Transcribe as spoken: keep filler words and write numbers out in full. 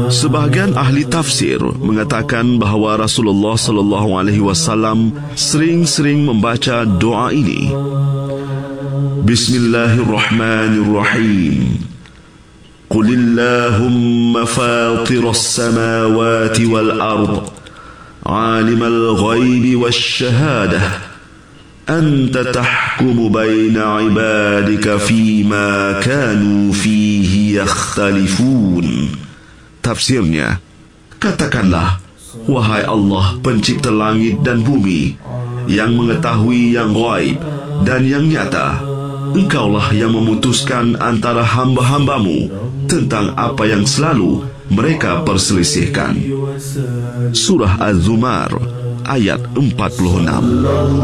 Sebahagian ahli tafsir mengatakan bahawa Rasulullah sallallahu alaihi wasallam sering-sering membaca doa ini. Bismillahirrahmanirrahim. Qulillahumma fatiras samawati wal ard, alimal ghaibi wasyahadah, anta tahkumu baina ibadika fima kanu fihi yakhtalifun. Tafsirnya, katakanlah, wahai Allah pencipta langit dan bumi, yang mengetahui yang ghaib dan yang nyata, Engkaulah yang memutuskan antara hamba-hambamu tentang apa yang selalu mereka perselisihkan. Surah Az-Zumar ayat empat puluh enam.